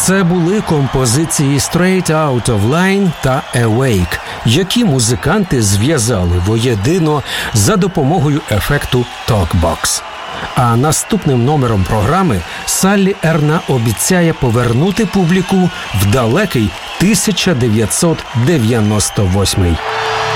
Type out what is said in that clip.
Це були композиції «Straight Out of Line» та «Awake», які музиканти зв'язали воєдино за допомогою ефекту «Talkbox». А наступним номером програми Саллі Ерна обіцяє повернути публіку в далекий 1998.